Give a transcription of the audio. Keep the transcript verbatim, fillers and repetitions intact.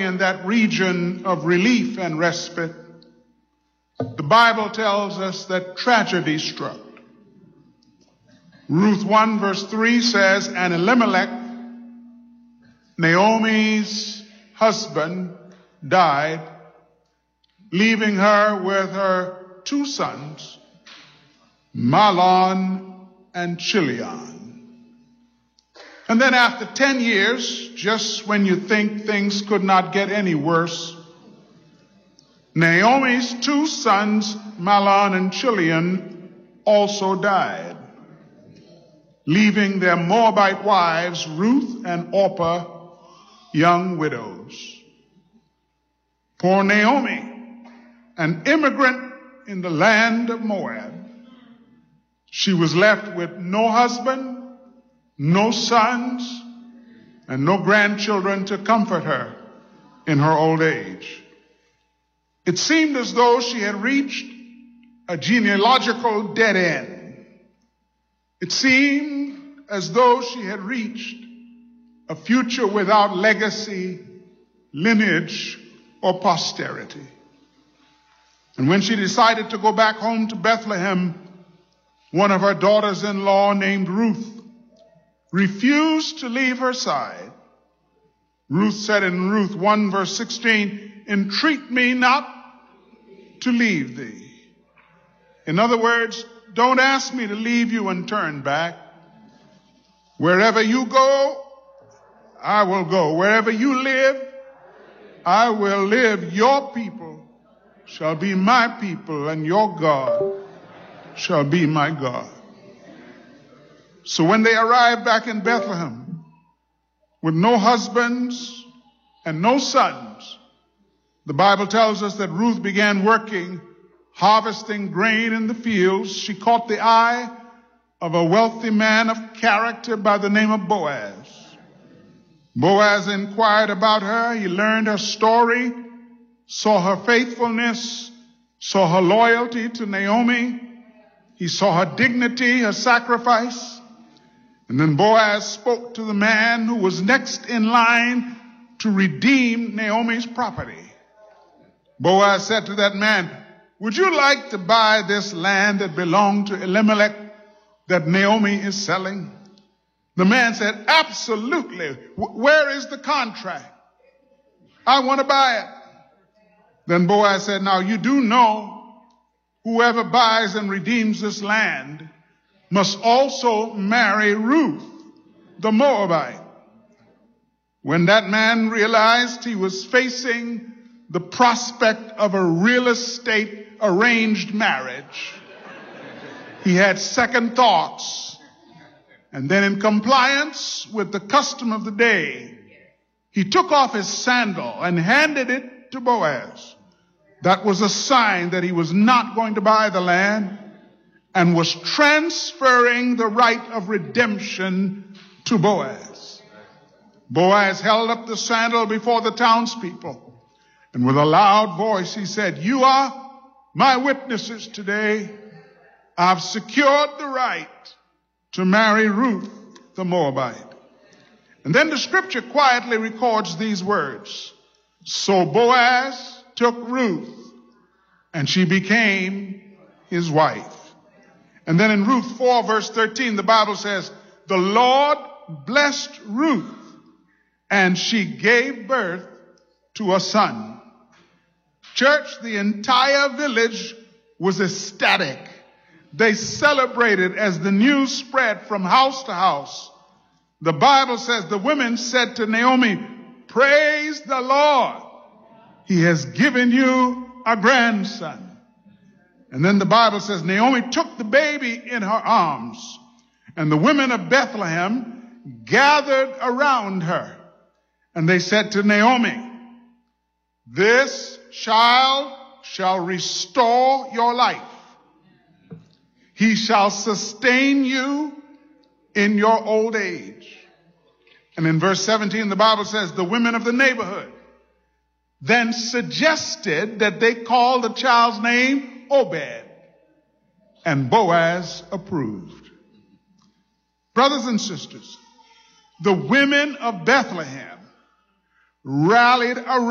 in that region of relief and respite, the Bible tells us that tragedy struck. Ruth one verse three says, and Elimelech, Naomi's husband, died, leaving her with her two sons, Mahlon and Chilion. And then after ten years, just when you think things could not get any worse, Naomi's two sons, Mahlon and Chilion, also died, leaving their Moabite wives, Ruth and Orpah, young widows. Poor Naomi, an immigrant in the land of Moab, she was left with no husband, no sons, and no grandchildren to comfort her in her old age. It seemed as though she had reached a genealogical dead end. It seemed as though she had reached a future without legacy, lineage, or posterity. And when she decided to go back home to Bethlehem, one of her daughters-in-law named Ruth refused to leave her side. Ruth said in Ruth one verse sixteen, entreat me not to leave thee. In other words, don't ask me to leave you and turn back. Wherever you go, I will go. Wherever you live, I will live. Your people shall be my people, and your God shall be my God. So when they arrived back in Bethlehem with no husbands and no sons, the Bible tells us that Ruth began working, harvesting grain in the fields. She caught the eye of a wealthy man of character by the name of Boaz. Boaz inquired about her. He learned her story, saw her faithfulness, saw her loyalty to Naomi. He saw her dignity, her sacrifice. And then Boaz spoke to the man who was next in line to redeem Naomi's property. Boaz said to that man, would you like to buy this land that belonged to Elimelech that Naomi is selling? The man said, absolutely. Where is the contract? I want to buy it. Then Boaz said, now you do know whoever buys and redeems this land must also marry Ruth, the Moabite. When that man realized he was facing the prospect of a real estate arranged marriage, he had second thoughts. And then in compliance with the custom of the day, he took off his sandal and handed it to Boaz. That was a sign that he was not going to buy the land and was transferring the right of redemption to Boaz. Boaz held up the sandal before the townspeople, and with a loud voice he said, you are my witnesses today. I've secured the right to marry Ruth, the Moabite. And then the scripture quietly records these words. So Boaz took Ruth, and she became his wife. And then in Ruth four verse thirteen, the Bible says, the Lord blessed Ruth, and she gave birth to a son. Church, the entire village was ecstatic. They celebrated as the news spread from house to house. The Bible says the women said to Naomi, praise the Lord. He has given you a grandson. And then the Bible says Naomi took the baby in her arms, and the women of Bethlehem gathered around her. And they said to Naomi, this child shall restore your life. He shall sustain you in your old age. And in verse seventeen, the Bible says the women of the neighborhood then suggested that they call the child's name Obed. And Boaz approved. Brothers and sisters, the women of Bethlehem rallied around